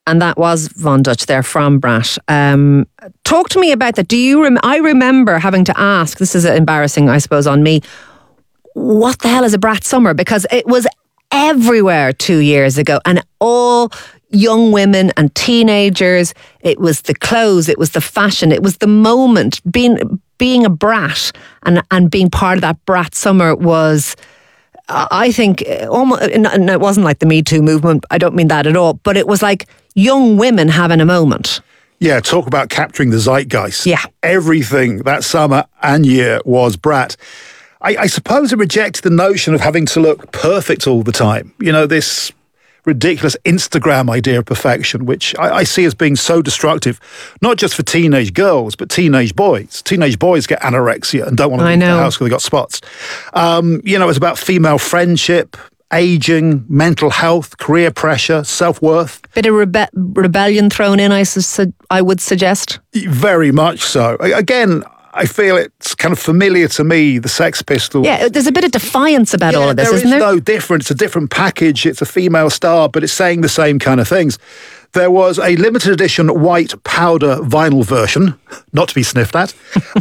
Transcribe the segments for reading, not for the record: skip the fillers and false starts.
And that was Von Dutch there from Brat. Talk to me about that. I remember having to ask, this is embarrassing, I suppose, on me, what the hell is a Brat summer? Because it was everywhere 2 years ago, and all young women and teenagers, it was the clothes, it was the fashion, it was the moment. Being a brat and being part of that Brat summer was, I think, almost, and it wasn't like the Me Too movement, I don't mean that at all, but it was like young women having a moment. Yeah, talk about capturing the zeitgeist. Yeah. Everything that summer and year was Brat. I suppose it rejected the notion of having to look perfect all the time. You know, this ridiculous Instagram idea of perfection, which I see as being so destructive, not just for teenage girls, but teenage boys. Teenage boys get anorexia and don't want to leave the house because they got spots. It's about female friendship, aging, mental health, career pressure, self-worth. Bit of rebellion thrown in, I would suggest. Very much so. Again, I feel it's kind of familiar to me, the Sex Pistols. Yeah, there's a bit of defiance about all of this, isn't there? There is no difference. It's a different package. It's a female star, but it's saying the same kind of things. There was a limited edition white powder vinyl version, not to be sniffed at.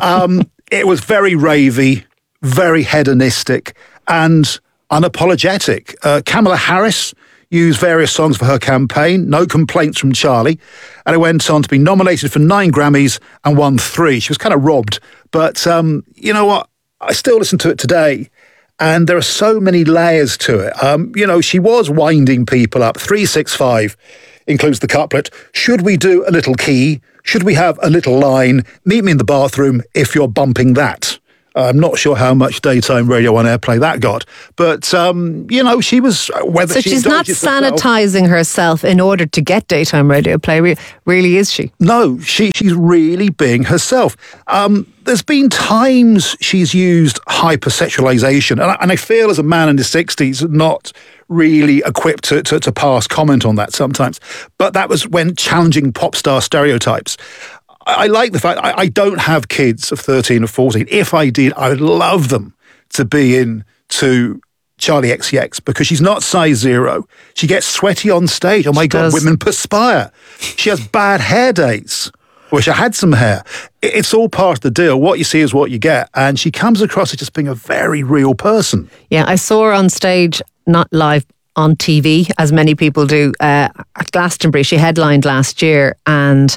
It was very ravey, very hedonistic, and unapologetic. Kamala Harris used various songs for her campaign, no complaints from Charlie, and it went on to be nominated for 9 Grammys and won 3. She was kind of robbed, but you know what? I still listen to it today, and there are so many layers to it. She was winding people up. 365 includes the couplet, should we do a little key? Should we have a little line? Meet me in the bathroom if you're bumping that. I'm not sure how much daytime radio on airplay that got, but she was. So she's not sanitising herself in order to get daytime radio play, really, is she? No, she's really being herself. There's been times she's used hypersexualization, and I feel as a man in his 60s, not really equipped to pass comment on that sometimes. But that was when challenging pop star stereotypes. I like the fact I don't have kids of 13 or 14. If I did, I would love them to be into Charlie XCX because she's not size 0. She gets sweaty on stage. Oh my God, women perspire. She has bad hair days. Wish I had some hair. It's all part of the deal. What you see is what you get. And she comes across as just being a very real person. Yeah, I saw her on stage, not live, on TV, as many people do, at Glastonbury. She headlined last year, and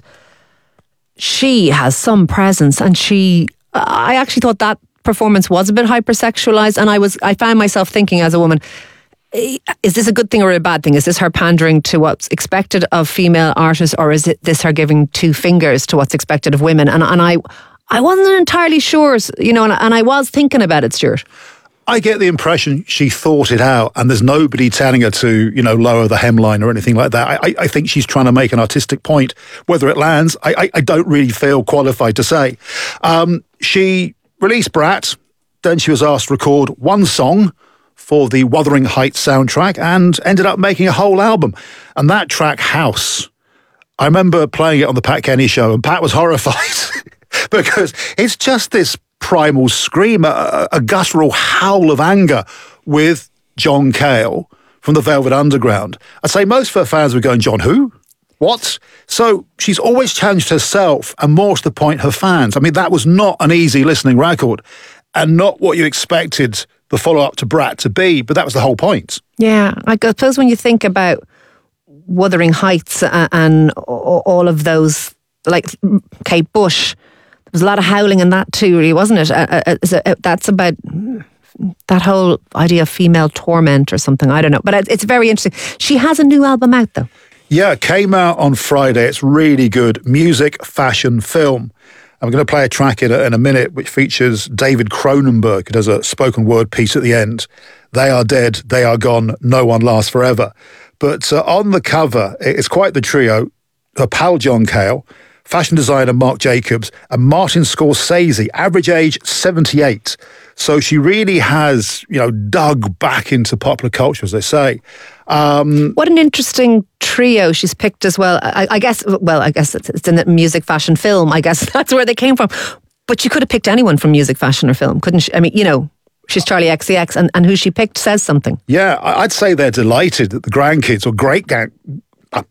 she has some presence, and I actually thought that performance was a bit hypersexualized, and I found myself thinking as a woman, is this a good thing or a bad thing? Is this her pandering to what's expected of female artists, or is this her giving 2 fingers to what's expected of women? And I wasn't entirely sure, and I was thinking about it, Stuart. I get the impression she thought it out, and there's nobody telling her to, lower the hemline or anything like that. I think she's trying to make an artistic point. Whether it lands, I don't really feel qualified to say. She released Brat, then she was asked to record 1 song for the Wuthering Heights soundtrack, and ended up making a whole album. And that track, House, I remember playing it on the Pat Kenny show, and Pat was horrified because it's just this primal scream, a guttural howl of anger with John Cale from the Velvet Underground. I'd say most of her fans were going, John who? What? So she's always challenged herself, and more to the point, her fans. I mean, that was not an easy listening record, and not what you expected the follow-up to Brat to be, but that was the whole point. Yeah, I suppose when you think about Wuthering Heights and all of those, like Kate Bush, there was a lot of howling in that too, really, wasn't it? That's about that whole idea of female torment or something. I don't know. But it's very interesting. She has a new album out, though. Yeah, it came out on Friday. It's really good. Music, fashion, film. I'm going to play a track in a minute which features David Cronenberg. It has a spoken word piece at the end. They are dead, they are gone, no one lasts forever. But on the cover, it's quite the trio. Her pal John Cale, fashion designer Marc Jacobs, and Martin Scorsese, average age 78. So she really has, dug back into popular culture, as they say. What an interesting trio she's picked as well. I guess it's in the music, fashion, film. I guess that's where they came from. But she could have picked anyone from music, fashion or film, couldn't she? I mean, she's Charlie XCX, and who she picked says something. Yeah, I'd say they're delighted that the grandkids or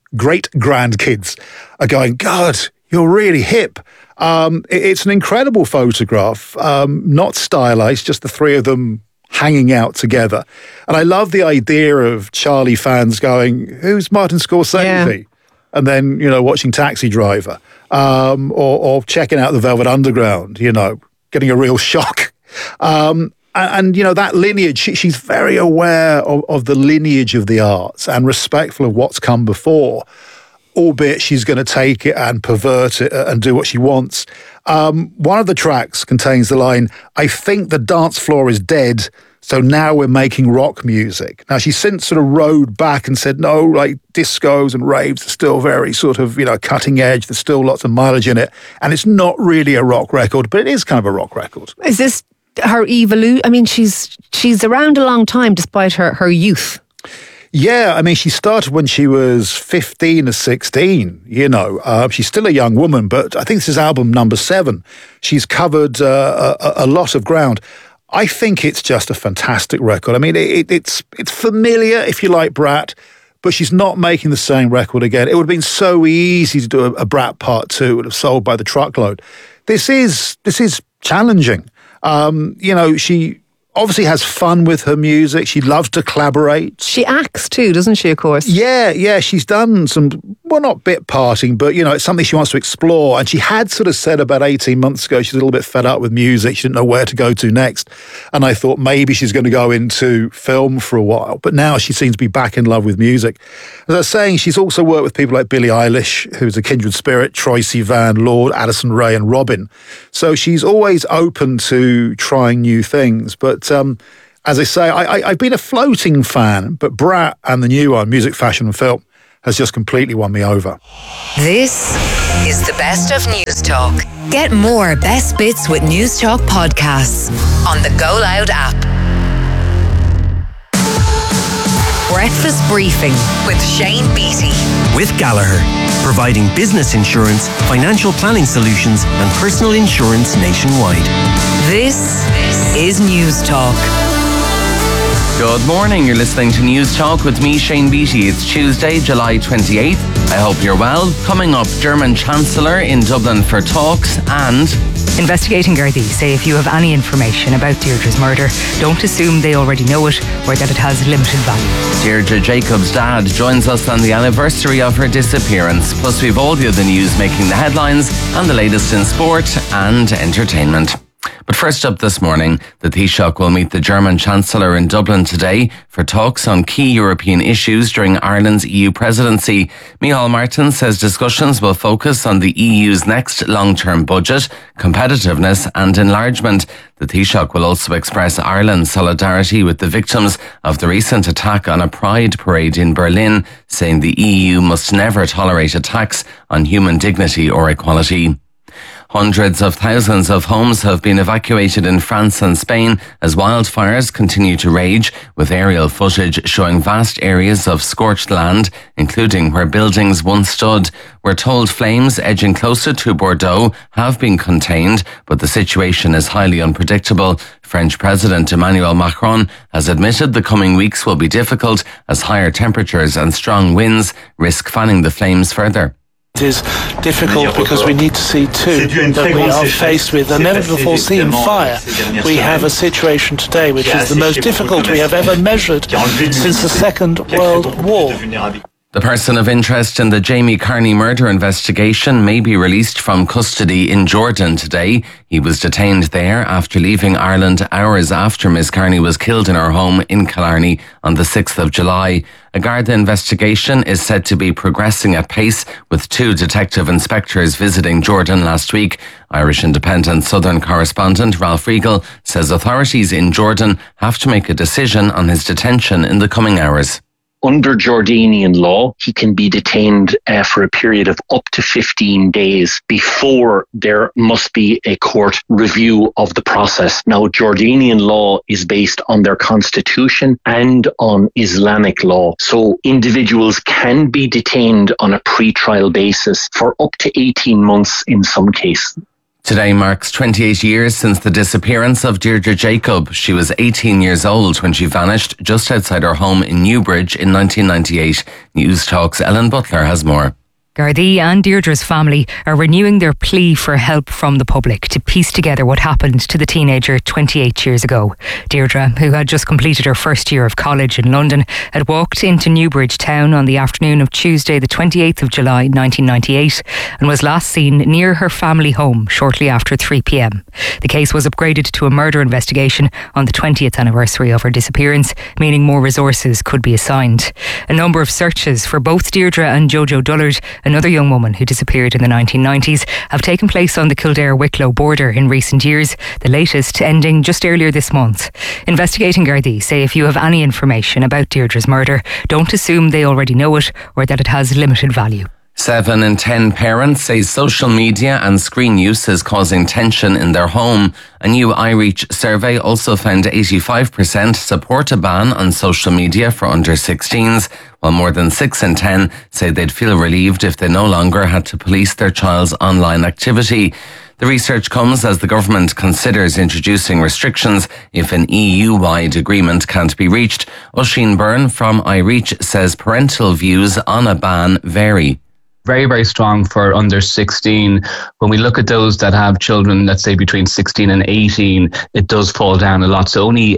great-grandkids are going, God, you're really hip. It's an incredible photograph, not stylized, just the three of them hanging out together. And I love the idea of Charlie fans going, who's Martin Scorsese? Yeah. And then, watching Taxi Driver, or checking out the Velvet Underground, getting a real shock. And that lineage, she's very aware of the lineage of the arts and respectful of what's come before, albeit she's going to take it and pervert it and do what she wants. One of the tracks contains the line, I think the dance floor is dead, so now we're making rock music. Now, she's since sort of rode back and said, no, like discos and raves are still very sort of, cutting edge. There's still lots of mileage in it. And it's not really a rock record, but it is kind of a rock record. Is this her evolution? I mean, she's around a long time despite her youth. Yeah, I mean, she started when she was 15 or 16, She's still a young woman, but I think this is album number 7. She's covered a lot of ground. I think it's just a fantastic record. I mean, it's familiar if you like Brat, but she's not making the same record again. It would have been so easy to do a Brat Part 2. It would have sold by the truckload. This is challenging. She obviously has fun with her music. She loves to collaborate. She acts too, doesn't she, of course? Yeah. She's done some, well, not bit parting, but, it's something she wants to explore. And she had sort of said about 18 months ago, she's a little bit fed up with music. She didn't know where to go to next. And I thought maybe she's going to go into film for a while. But now she seems to be back in love with music. As I was saying, she's also worked with people like Billie Eilish, who's a kindred spirit, Troye Sivan, Lorde, Addison Rae and Robin. So she's always open to trying new things. But as I say, I've been a floating fan, but Brat and the new one, Music, Fashion and Film, has just completely won me over. This is the Best of News Talk. Get more Best Bits with News Talk podcasts on the Go Loud app. Breakfast Briefing with Shane Beattie. With Gallagher, providing business insurance, financial planning solutions and personal insurance nationwide. This is News Talk. Good morning, you're listening to News Talk with me, Shane Beattie. It's Tuesday, July 28th. I hope you're well. Coming up, German Chancellor in Dublin for talks and... Investigating Gardaí say if you have any information about Deirdre's murder, don't assume they already know it or that it has limited value. Deirdre Jacobs' dad joins us on the anniversary of her disappearance. Plus, we've all the other news making the headlines and the latest in sport and entertainment. But first up this morning, the Taoiseach will meet the German Chancellor in Dublin today for talks on key European issues during Ireland's EU presidency. Micheál Martin says discussions will focus on the EU's next long-term budget, competitiveness and enlargement. The Taoiseach will also express Ireland's solidarity with the victims of the recent attack on a pride parade in Berlin, saying the EU must never tolerate attacks on human dignity or equality. Hundreds of thousands of homes have been evacuated in France and Spain as wildfires continue to rage, with aerial footage showing vast areas of scorched land, including where buildings once stood. We're told flames edging closer to Bordeaux have been contained, but the situation is highly unpredictable. French President Emmanuel Macron has admitted the coming weeks will be difficult as higher temperatures and strong winds risk fanning the flames further. It is difficult because we need to see too that we are faced with a never before seen fire. We have a situation today which is the most difficult we have ever measured since the Second World War. The person of interest in the Jamie Carney murder investigation may be released from custody in Jordan today. He was detained there after leaving Ireland hours after Miss Carney was killed in her home in Killarney on the 6th of July. A Garda investigation is said to be progressing at pace, with 2 detective inspectors visiting Jordan last week. Irish Independent Southern correspondent Ralph Riegel says authorities in Jordan have to make a decision on his detention in the coming hours. Under Jordanian law, he can be detained for a period of up to 15 days before there must be a court review of the process. Now, Jordanian law is based on their constitution and on Islamic law. So individuals can be detained on a pre-trial basis for up to 18 months in some cases. Today marks 28 years since the disappearance of Deirdre Jacob. She was 18 years old when she vanished just outside her home in Newbridge in 1998. News Talk's Ellen Butler has more. Gardaí and Deirdre's family are renewing their plea for help from the public to piece together what happened to the teenager 28 years ago. Deirdre, who had just completed her first year of college in London, had walked into Newbridge town on the afternoon of Tuesday the 28th of July 1998 and was last seen near her family home shortly after 3 p.m. The case was upgraded to a murder investigation on the 20th anniversary of her disappearance, meaning more resources could be assigned. A number of searches for both Deirdre and Jojo Dullard, another young woman who disappeared in the 1990s, have taken place on the Kildare-Wicklow border in recent years, the latest ending just earlier this month. Investigating Gardaí say if you have any information about Deirdre's murder, don't assume they already know it or that it has limited value. 7 in 10 parents say social media and screen use is causing tension in their home. A new iReach survey also found 85% support a ban on social media for under 16s, while more than 6 in 10 say they'd feel relieved if they no longer had to police their child's online activity. The research comes as the government considers introducing restrictions if an EU-wide agreement can't be reached. Oisin Byrne from iReach says parental views on a ban vary. Very, very strong for under 16. When we look at those that have children, let's say between 16 and 18, it does fall down a lot. So only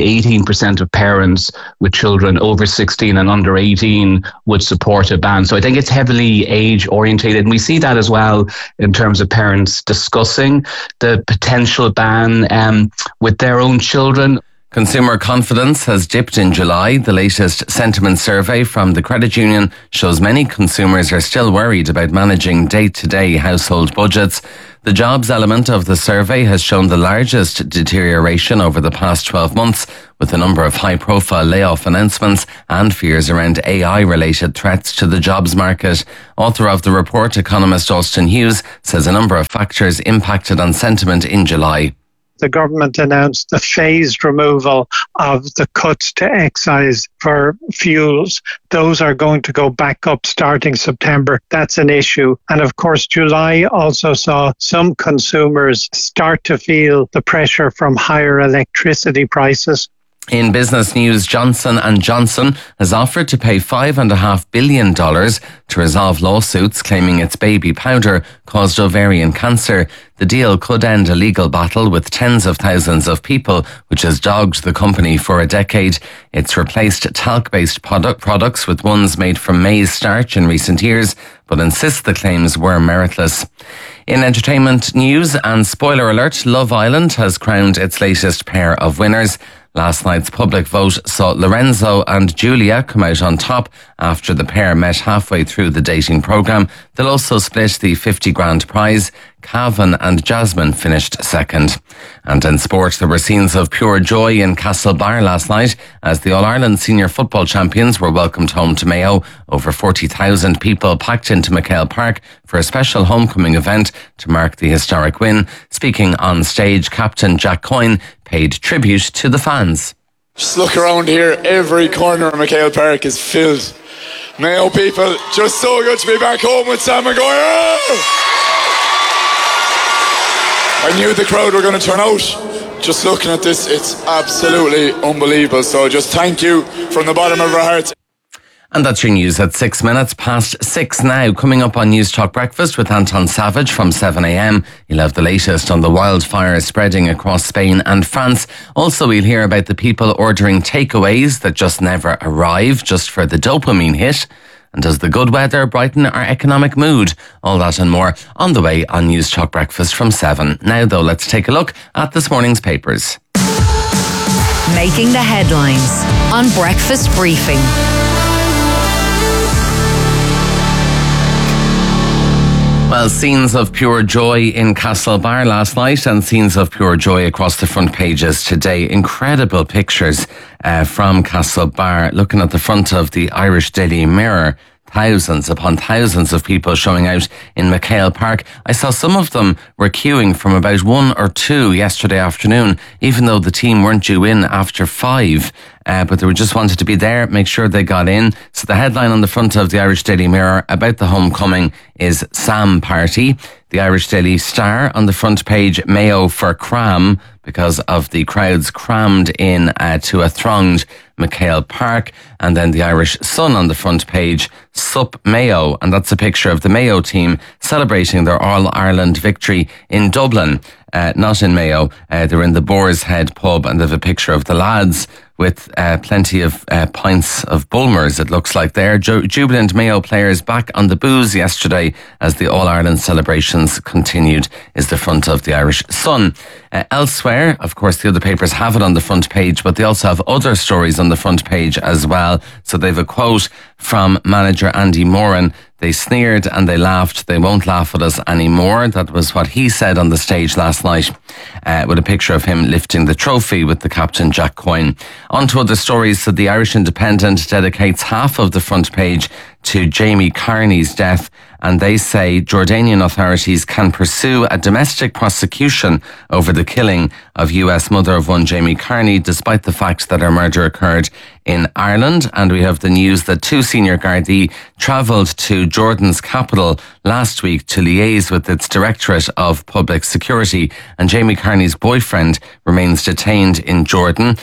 18% of parents with children over 16 and under 18 would support a ban. So I think it's heavily age orientated. And we see that as well in terms of parents discussing the potential ban with their own children. Consumer confidence has dipped in July. The latest sentiment survey from the credit union shows many consumers are still worried about managing day-to-day household budgets. The jobs element of the survey has shown the largest deterioration over the past 12 months, with a number of high-profile layoff announcements and fears around AI-related threats to the jobs market. Author of the report, economist Austin Hughes, says a number of factors impacted on sentiment in July. The government announced the phased removal of the cuts to excise for fuels. Those are going to go back up starting September. That's an issue. And of course, July also saw some consumers start to feel the pressure from higher electricity prices. In business news, Johnson & Johnson has offered to pay $5.5 billion to resolve lawsuits claiming its baby powder caused ovarian cancer. The deal could end a legal battle with tens of thousands of people, which has dogged the company for a decade. It's replaced talc-based products with ones made from maize starch in recent years, but insists the claims were meritless. In entertainment news, and spoiler alert, Love Island has crowned its latest pair of winners. Last night's public vote saw Lorenzo and Julia come out on top after the pair met halfway through the dating programme. They'll also split the 50 grand prize. Cavan and Jasmine finished second. And in sport, there were scenes of pure joy in Castlebar last night as the All-Ireland senior football champions were welcomed home to Mayo. Over 40,000 people packed into McHale Park for a special homecoming event to mark the historic win. Speaking on stage, Captain Jack Coyne paid tribute to the fans. Just look around here, every corner of McHale Park is filled. Mayo people, just so good to be back home with Sam Maguire. I knew the crowd were going to turn out. Just looking at this, it's absolutely unbelievable. So just thank you from the bottom of our hearts. And that's your news at 6 minutes past 6 now. Coming up on News Talk Breakfast with Anton Savage from 7 a.m. You'll have the latest on the wildfires spreading across Spain and France. Also, we'll hear about the people ordering takeaways that just never arrive, just for the dopamine hit. And does the good weather brighten our economic mood? All that and more on the way on News Talk Breakfast from 7. Now, though, let's take a look at this morning's papers. Making the headlines on Breakfast Briefing. Well, scenes of pure joy in Castlebar last night and scenes of pure joy across the front pages today. Incredible pictures from Castlebar. Looking at the front of the Irish Daily Mirror, thousands upon thousands of people showing out in McHale Park. I saw some of them were queuing from about 1 or 2 yesterday afternoon, even though the team weren't due in after 5. but they were just wanted to be there, make sure they got in. So the headline on the front of the Irish Daily Mirror about the homecoming is Sam Party. The Irish Daily Star on the front page, Mayo for Cram, because of the crowds crammed in to a thronged McHale Park. And then the Irish Sun on the front page, Sup Mayo, and that's a picture of the Mayo team celebrating their All-Ireland victory in Dublin, not in Mayo. They're in the Boar's Head pub, and they have a picture of the lads with plenty of pints of Bulmers, it looks like there. Jubilant Mayo players back on the booze yesterday as the All-Ireland celebrations continued, is the front of the Irish Sun. Elsewhere, of course, the other papers have it on the front page, but they also have other stories on the front page as well. So they've a quote from manager Andy Moran. They sneered and they laughed. They won't laugh at us anymore. That was what he said on the stage last night, with a picture of him lifting the trophy with the captain, Jack Coyne. On to other stories. So the Irish Independent dedicates half of the front page to Jamie Carney's death, and they say Jordanian authorities can pursue a domestic prosecution over the killing of US mother of one Jamie Carney, despite the fact that her murder occurred in Ireland. And we have the news that 2 senior Gardaí travelled to Jordan's capital last week to liaise with its Directorate of Public Security, and Jamie Carney's boyfriend remains detained in Jordan,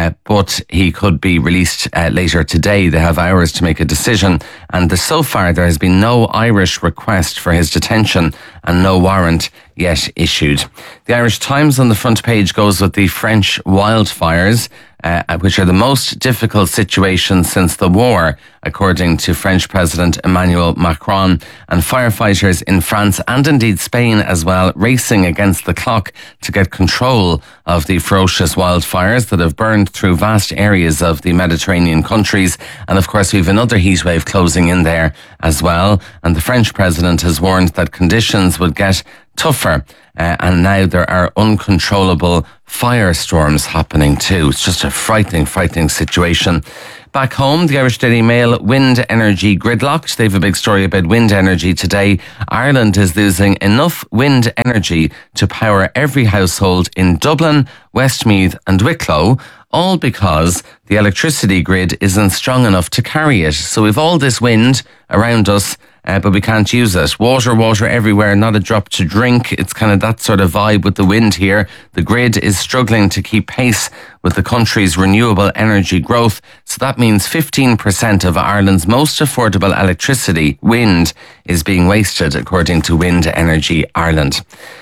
but he could be released later today. They have hours to make a decision, and so far there has been no Irish request for his detention and no warrant yet issued. The Irish Times on the front page goes with the French wildfires, which are the most difficult situation since the war, according to French President Emmanuel Macron, and firefighters in France and indeed Spain as well, racing against the clock to get control of the ferocious wildfires that have burned through vast areas of the Mediterranean countries. And of course, we have another heatwave closing in there as well. And the French president has warned that conditions would get tougher. And now there are uncontrollable firestorms happening too. It's just a frightening situation. Back home, the Irish Daily Mail, wind energy gridlocked. They have a big story about wind energy today. Ireland is losing enough wind energy to power every household in Dublin, Westmeath and Wicklow, all because the electricity grid isn't strong enough to carry it. So we've all this wind around us, but we can't use it. Water everywhere, not a drop to drink. It's kind of that sort of vibe with the wind here. The grid is struggling to keep pace with the country's renewable energy growth. So that means 15% of Ireland's most affordable electricity, wind, is being wasted, according to Wind Energy Ireland.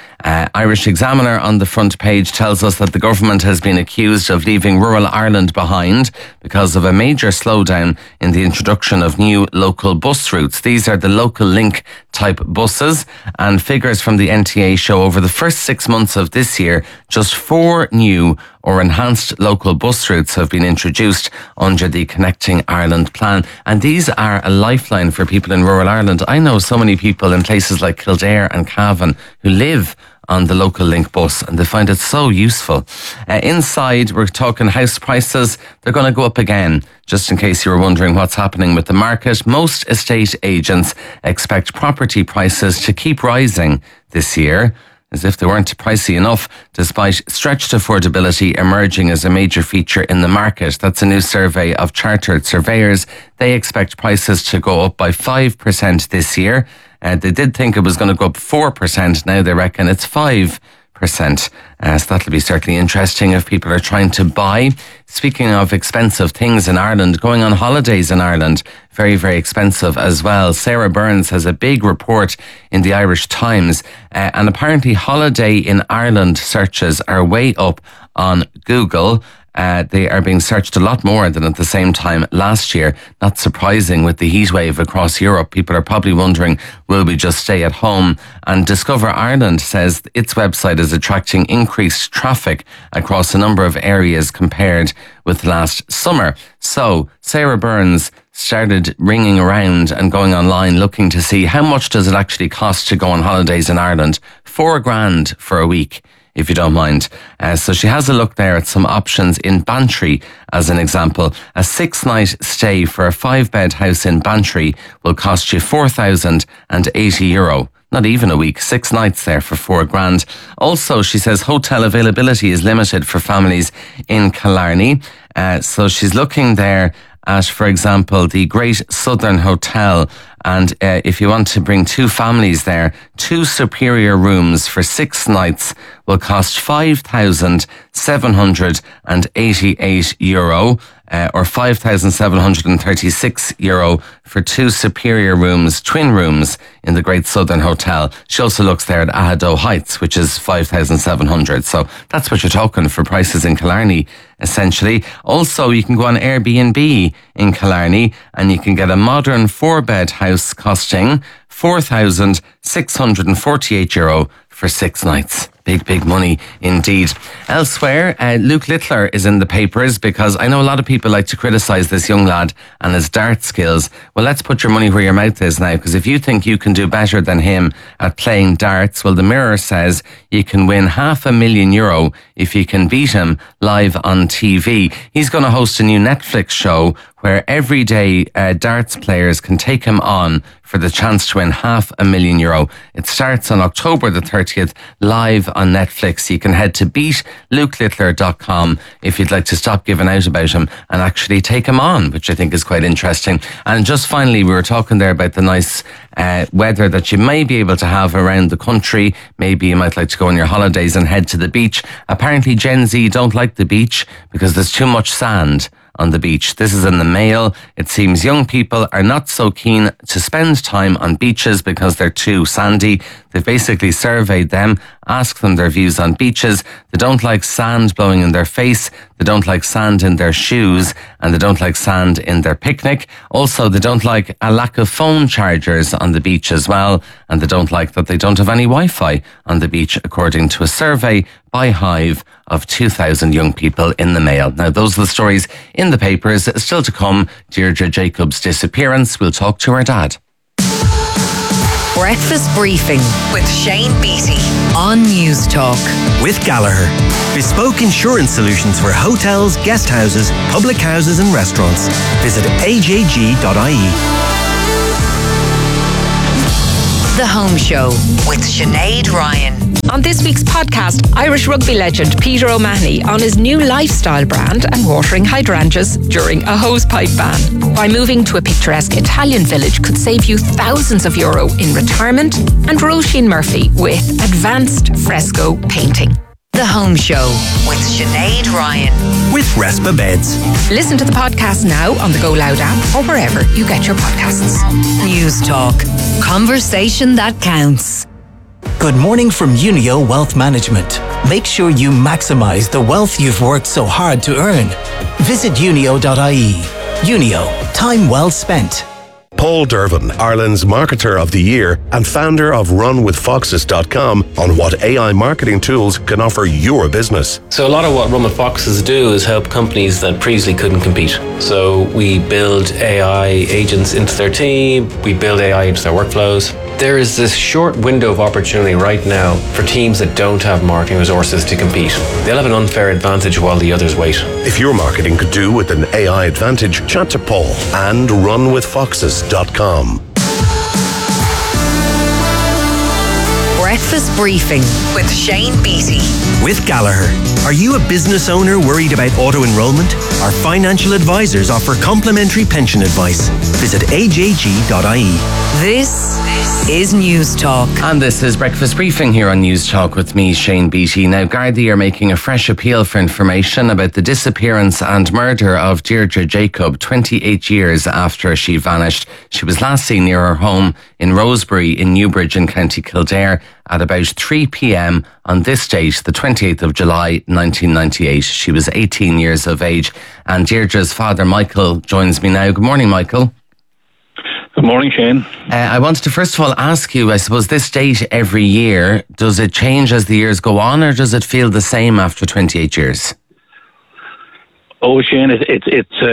Irish Examiner on the front page tells us that the government has been accused of leaving rural Ireland behind because of a major slowdown in the introduction of new local bus routes. These are the local link type buses, and figures from the NTA show over the first 6 months of this year, just 4 new or enhanced local bus routes have been introduced under the Connecting Ireland plan. And these are a lifeline for people in rural Ireland. I know so many people in places like Kildare and Cavan who live on the local link bus, and they find it so useful. Inside, we're talking house prices. They're going to go up again. Just in case you were wondering what's happening with the market, most estate agents expect property prices to keep rising this year, as if they weren't pricey enough, despite stretched affordability emerging as a major feature in the market. That's a new survey of chartered surveyors. They expect prices to go up by 5% this year. They did think it was going to go up 4%. Now they reckon it's 5%. So that'll be certainly interesting if people are trying to buy. Speaking of expensive things in Ireland, going on holidays in Ireland, very, very expensive as well. Sarah Burns has a big report in the Irish Times, and apparently holiday in Ireland searches are way up on Google. They are being searched a lot more than at the same time last year. Not surprising with the heat wave across Europe. People are probably wondering, will we just stay at home? And Discover Ireland says its website is attracting increased traffic across a number of areas compared with last summer. So Sarah Burns started ringing around and going online looking to see how much does it actually cost to go on holidays in Ireland. $4,000 for a week, if you don't mind. So she has a look there at some options in Bantry, as an example. A 6-night stay for a 5-bed house in Bantry will cost you €4,080. not even a week, 6 nights there for $4,000. Also, she says hotel availability is limited for families in Killarney. So she's looking there at, for example, the Great Southern Hotel. And if you want to bring 2 families there, 2 superior rooms for 6 nights will cost €5,788, or €5,736 for 2 superior rooms, twin rooms in the Great Southern Hotel. She also looks there at Ahado Heights, which is $5,700. So that's what you're talking for prices in Killarney, essentially. Also, you can go on Airbnb in Killarney and you can get a modern 4-bed house costing €4,648 for 6 nights. Big money indeed. Elsewhere, Luke Littler is in the papers because I know a lot of people like to criticise this young lad and his dart skills. Well, let's put your money where your mouth is now, because if you think you can do better than him at playing darts, well, the Mirror says you can win €500,000 if you can beat him live on TV. He's going to host a new Netflix show where everyday darts players can take him on for the chance to win €500,000. It starts on October the 30th, live on Netflix. You can head to beatlukelittler.com if you'd like to stop giving out about him and actually take him on, which I think is quite interesting. And just finally, we were talking there about the nice weather that you may be able to have around the country. Maybe you might like to go on your holidays and head to the beach. Apparently Gen Z don't like the beach because there's too much sand on the beach. This is in the Mail. It seems young people are not so keen to spend time on beaches because they're too sandy. They've basically surveyed them, asked them their views on beaches. They don't like sand blowing in their face. They don't like sand in their shoes, and they don't like sand in their picnic. Also, they don't like a lack of phone chargers on the beach as well, and they don't like that they don't have any Wi-Fi on the beach, according to a survey by Hive of 2,000 young people in the Mail. Now, those are the stories in the papers. Still to come, Deirdre Jacobs' disappearance. We'll talk to her dad. Breakfast Briefing with Shane Beatty on News Talk. With Gallagher. Bespoke insurance solutions for hotels, guest houses, public houses and restaurants. Visit ajg.ie. The Home Show with Sinead Ryan. On this week's podcast, Irish rugby legend Peter O'Mahony on his new lifestyle brand and watering hydrangeas during a hosepipe ban. Why moving to a picturesque Italian village could save you thousands of euro in retirement, and Roisin Murphy with advanced fresco painting. The Home Show with Sinead Ryan. With Respa Beds. Listen to the podcast now on the Go Loud app or wherever you get your podcasts. News Talk. Conversation that counts. Good morning from Unio Wealth Management. Make sure you maximise the wealth you've worked so hard to earn. Visit unio.ie. Unio, time well spent. Paul Dervin, Ireland's Marketer of the Year and founder of RunWithFoxes.com, on what AI marketing tools can offer your business. So a lot of what Run With Foxes do is help companies that previously couldn't compete. So we build AI agents into their team, we build AI into their workflows. There is this short window of opportunity right now for teams that don't have marketing resources to compete. They'll have an unfair advantage while the others wait. If your marketing could do with an AI advantage, chat to Paul and RunWithFoxes.com. Breakfast Briefing with Shane Beatty. With Gallagher. Are you a business owner worried about auto-enrollment? Our financial advisors offer complimentary pension advice. Visit ajg.ie. This is News Talk. And this is Breakfast Briefing here on News Talk with me, Shane Beatty. Now, Gardaí are making a fresh appeal for information about the disappearance and murder of Deirdre Jacob 28 years after she vanished. She was last seen near her home in Rosebery in Newbridge in County Kildare at about 3 p.m. on this date, the 28th of July, 1998. She was 18 years of age. And Deirdre's father, Michael, joins me now. Good morning, Michael. Good morning, Shane. I wanted to first of all ask you, I suppose this date every year, does it change as the years go on, or does it feel the same after 28 years? Oh, Shane, it's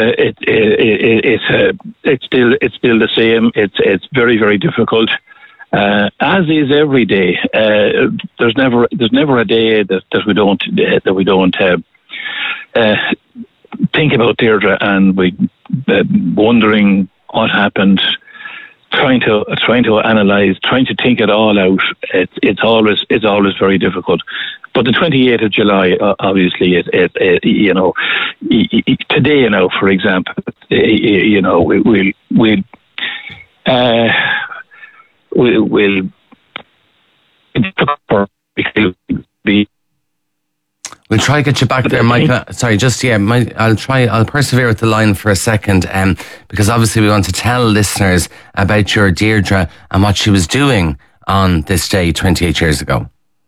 still the same. It's very, very difficult. As is every day. There's never a day that we don't think about Deirdre and we wondering what happened trying to analyse, trying to think it all out. It's always very difficult. But the 28th of July, obviously, today, for example, We'll try to get you back there, Michael. Sorry, I'll persevere with the line for a second, because obviously we want to tell listeners about your Deirdre and what she was doing on this day 28 years ago.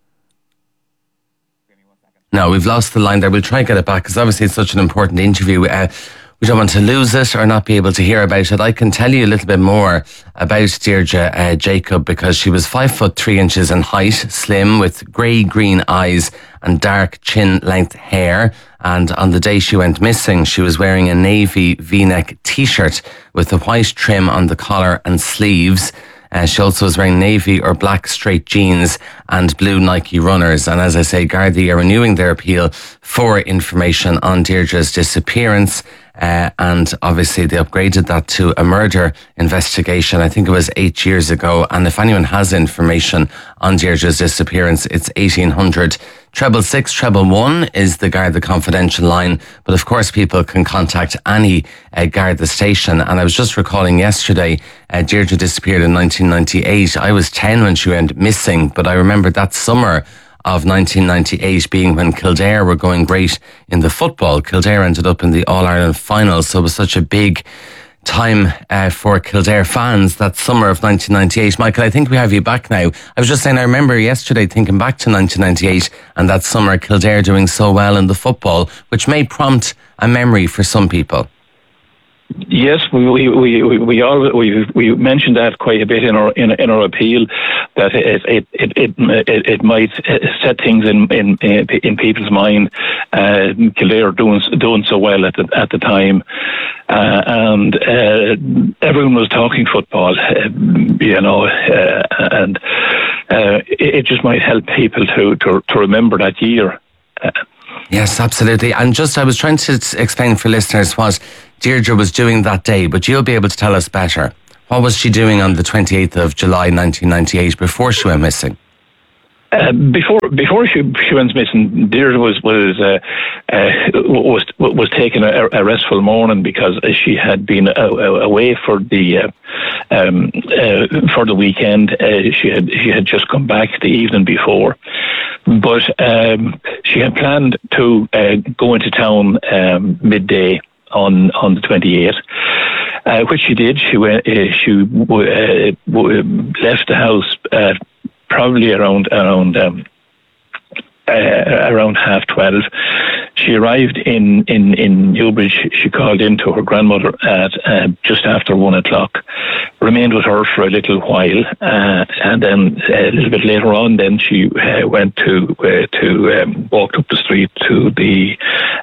No, we've lost the line there. We'll try to get it back, because obviously it's such an important interview. We don't want to lose it or not be able to hear about it. I can tell you a little bit more about Deirdre Jacob, because she was 5'3" in height, slim, with grey-green eyes and dark chin-length hair. And on the day she went missing, she was wearing a navy V-neck t-shirt with a white trim on the collar and sleeves. She also was wearing navy or black straight jeans and blue Nike runners. And as I say, Gardaí are renewing their appeal for information on Deirdre's disappearance. And obviously they upgraded that to a murder investigation. I think it was 8 years ago. And if anyone has information on Deirdre's disappearance, it's 1800 666 111 is the Garda Confidential line. But of course, people can contact any Garda station. And I was just recalling yesterday, Deirdre disappeared in 1998. I was 10 when she went missing, but I remember that summer of 1998 being when Kildare were going great in the football. Kildare ended up in the All-Ireland final, so it was such a big time for Kildare fans that summer of 1998. Michael, I think we have you back now. I was just saying, I remember yesterday thinking back to 1998 and that summer, Kildare doing so well in the football, which may prompt a memory for some people. Yes, we mentioned that quite a bit in our appeal, that it might set things in people's mind. Kildare doing so well at the time, and everyone was talking football, and it just might help people to remember that year. Yes, absolutely. And just, I was trying to explain for listeners what Deirdre was doing that day, but you'll be able to tell us better. What was she doing on the 28th of July 1998 before she went missing? Before she went missing, Deirdre was taking a restful morning, because she had been away for the weekend. She had just come back the evening before, but she had planned to go into town midday on the 28th, which she did. She went. She left the house probably around 12:30. She arrived in Newbridge. She called in to her grandmother at just after 1:00. Remained with her for a little while, and then a little bit later on, then she went to walked up the street to the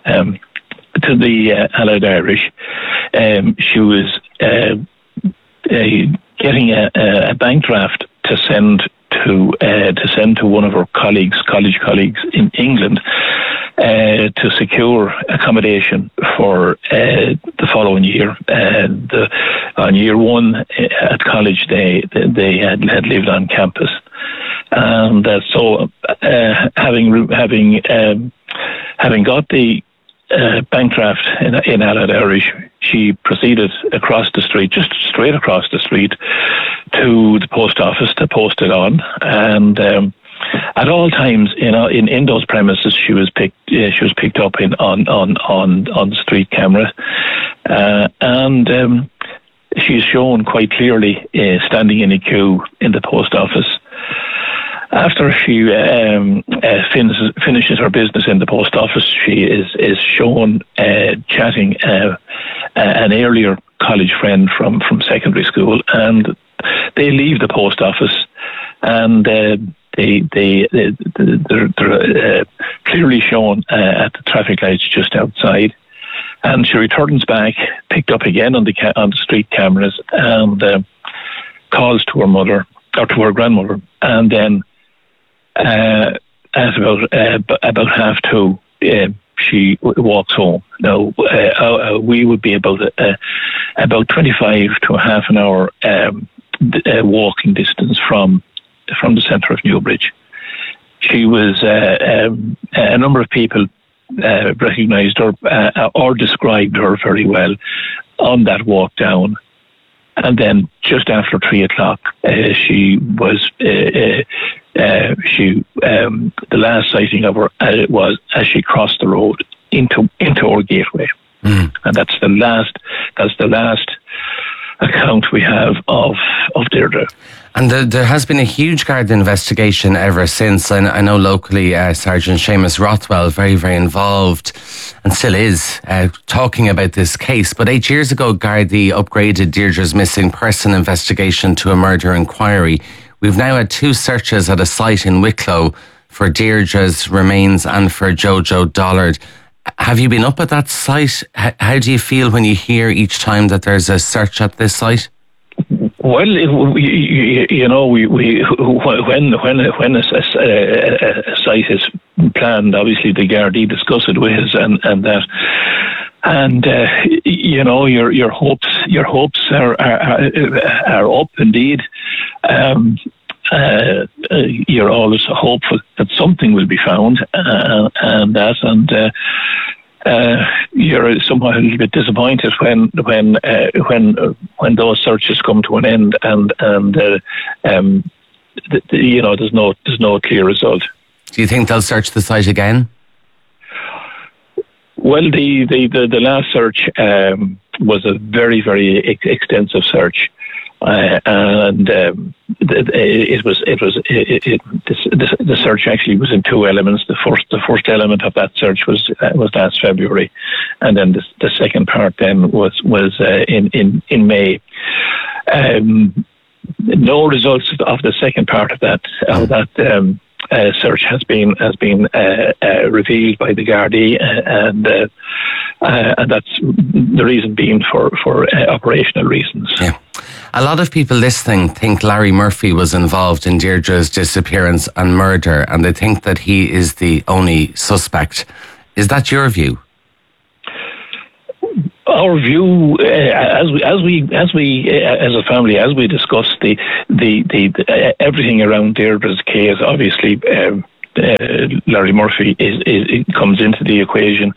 Allied Irish. She was getting a bank draft to send to one of her college colleagues in England to secure accommodation for the following year. On year one at college, they had lived on campus, and so having got the bank draft in Allied Irish, she proceeded across the street, just straight across the street, to the post office to post it on. And at all times, in those premises, she was picked up on street camera, and she's shown quite clearly standing in a queue in the post office. After she finishes her business in the post office, she is shown chatting an earlier college friend from secondary school, and they leave the post office, and they're clearly shown at the traffic lights just outside. And she returns back, picked up again on the street cameras, and calls to her mother or to her grandmother, and then at about 2:30, she walks home. Now we would be about 25 to a half an hour walking distance from the centre of Newbridge. She was a number of people recognised her or described her very well on that walk down. And then just after 3 o'clock, she was the last sighting of her was as she crossed the road into our gateway, and that's the last account we have of Deirdre. And there has been a huge Garda investigation ever since. And I know locally Sergeant Seamus Rothwell, very, very involved, and still is, talking about this case. But 8 years ago, Gardaí upgraded Deirdre's missing person investigation to a murder inquiry. We've now had 2 searches at a site in Wicklow for Deirdre's remains and for Jojo Dollard. Have you been up at that site? How do you feel when you hear each time that there's a search at this site? Well, you know, when a site is planned, obviously the Gardaí discuss it with us, and that, and you know, your hopes are up indeed. You're always hopeful that something will be found, and you're somewhat a little bit disappointed when those searches come to an end, and you know, there's no clear result. Do you think they'll search the site again? Well, the last search was a very, very extensive search. And the search actually was in 2 elements. The first element of that search was last February, and then the second part then was in May. No results of the second part of that search has been revealed by the Gardaí, and that's the reason being for operational reasons. Yeah. A lot of people listening think Larry Murphy was involved in Deirdre's disappearance and murder, and they think that he is the only suspect. Is that your view? Our view, as a family, as we discuss the everything around Deirdre's case, obviously Larry Murphy comes into the equation,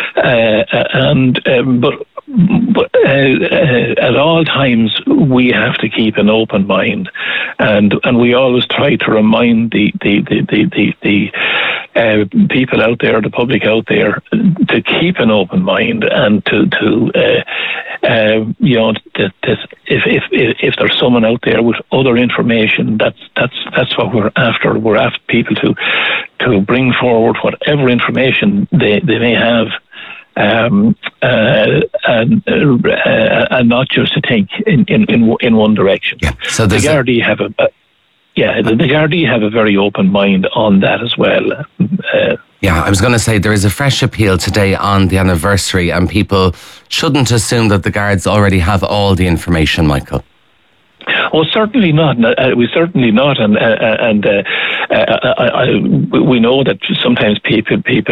but at all times we have to keep an open mind, and we always try to remind the people out there, the public out there, to keep an open mind, and to you know, that if there's someone out there with other information, that's what we're after. We're after people to bring forward whatever information they may have. And not just to think in one direction. Yeah. So the Gardaí have the Gardaí have a very open mind on that as well. Yeah, I was going to say there is a fresh appeal today on the anniversary, and people shouldn't assume that the guards already have all the information, Michael. Well, certainly not. We certainly not, and we know that sometimes people take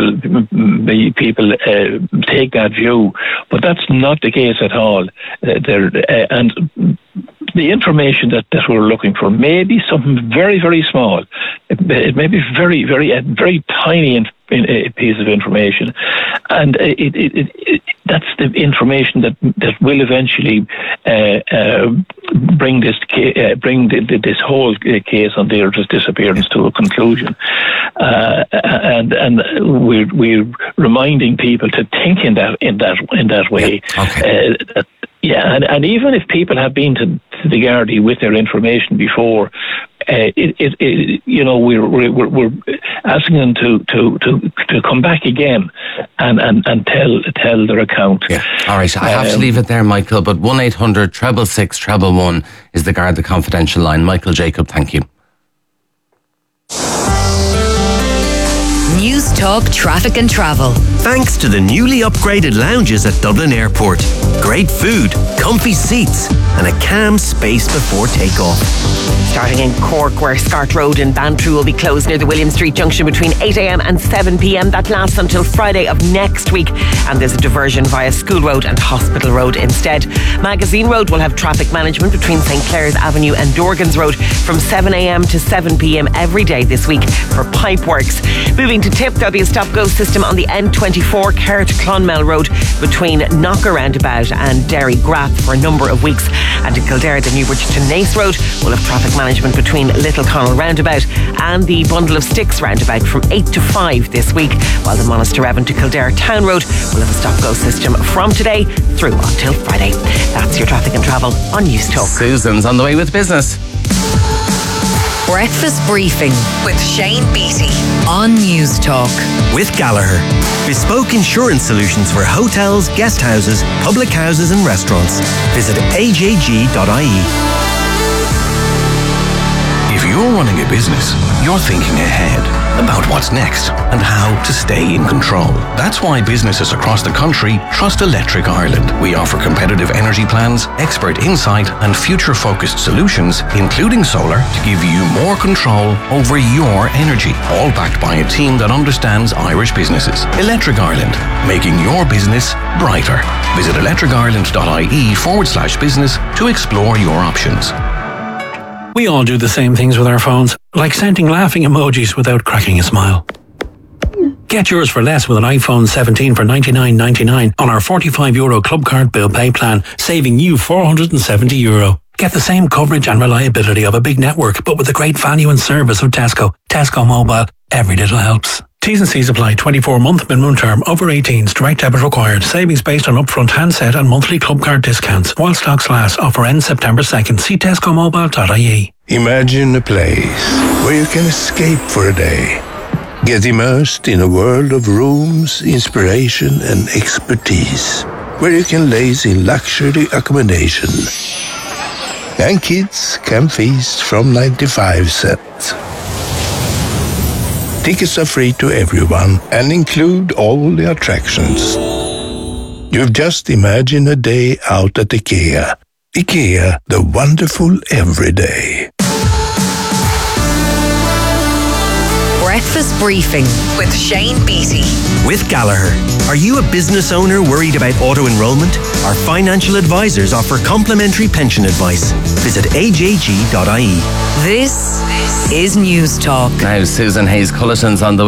that view, but that's not the case at all. And the information that we're looking for may be something very, very small. It may be very tiny piece of information, and that's the information that will eventually bring this whole case on Deirdre's disappearance to a conclusion. And we're reminding people to think in that way. Yeah. Okay. And even if people have been to the Gardaí with their information before, you know, we're asking them to come back again and tell their account. Yeah. All right. I have to leave it there, Michael. But 1-800-666-111 is the Garda confidential line. Michael Jacob, thank you. News News Talk Traffic and Travel. Thanks to the newly upgraded lounges at Dublin Airport. Great food, comfy seats, and a calm space before takeoff. Starting in Cork, where Scart Road in Bantry will be closed near the William Street junction between 8 a.m. and 7 p.m. That lasts until Friday of next week. And there's a diversion via School Road and Hospital Road instead. Magazine Road will have traffic management between St. Clair's Avenue and Dorgans Road from 7 a.m. to 7 p.m. every day this week for pipe works. Moving to Tip, there'll be a stop-go system on the N24 Kerr to Clonmel Road between Knocker Roundabout and Derry Grath for a number of weeks. And in Kildare, the Newbridge to Naas Road will have traffic management between Little Connell Roundabout and the Bundle of Sticks Roundabout from 8 to 5 this week, while the Monasterevin to Kildare Town Road will have a stop-go system from today through until Friday. That's your traffic and travel on News Talk. Susan's on the way with business. Breakfast Briefing with Shane Beattie on News Talk. With Gallagher. Bespoke insurance solutions for hotels, guest houses, public houses and restaurants. Visit ajg.ie. If you're running a business, you're thinking ahead about what's next and how to stay in control. That's why businesses across the country trust Electric Ireland. We offer competitive energy plans, expert insight and future-focused solutions, including solar, to give you more control over your energy, all backed by a team that understands Irish businesses. Electric Ireland, making your business brighter. Visit electricireland.ie/business to explore your options. We all do the same things with our phones, like sending laughing emojis without cracking a smile. Get yours for less with an iPhone 17 for €99.99 on our €45 Club Card Bill Pay plan, saving you €470. Get the same coverage and reliability of a big network, but with the great value and service of Tesco. Tesco Mobile, every little helps. T's and C's apply. 24-month minimum term. Over 18s. Direct debit required. Savings based on upfront handset and monthly club card discounts. While stocks last. Offer ends September 2nd. See tescomobile.ie. Imagine a place where you can escape for a day. Get immersed in a world of rooms, inspiration and expertise. Where you can laze in luxury accommodation. And kids can feast from 95 cents. Tickets are free to everyone and include all the attractions. You've just imagined a day out at IKEA. IKEA, the wonderful everyday. Breakfast Briefing with Shane Beattie. With Gallagher. Are you a business owner worried about auto-enrollment? Our financial advisors offer complimentary pension advice. Visit ajg.ie. This is News Talk. Now Susan Hayes-Culleton's on the way.